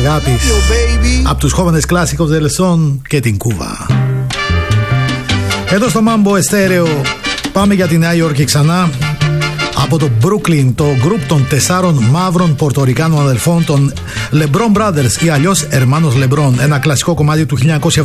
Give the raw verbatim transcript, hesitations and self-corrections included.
αγάπης από τους jóvenes clásicos del son και την Κούβα. Εδώ στο Mambo Estéreo πάμε για τη Νέα Υόρκη ξανά. Από το Brooklyn, το γκρουπ των τεσσάρων μαύρων πορτορικάνων αδελφών των LeBron Brothers ή αλλιώς Hermanos LeBron, ένα κλασικό κομμάτι του χίλια εννιακόσια